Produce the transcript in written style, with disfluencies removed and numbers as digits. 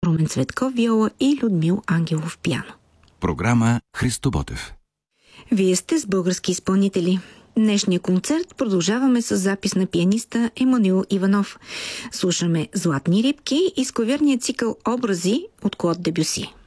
Румен Цветков виола и Людмил Ангелов пиано. Програма Христо Ботев. Вие сте с български изпълнители. Днешния концерт продължаваме с запис на пианиста Емануил Иванов. Слушаме Златни рибки и склавирния цикъл Образи от Клод Дебюси.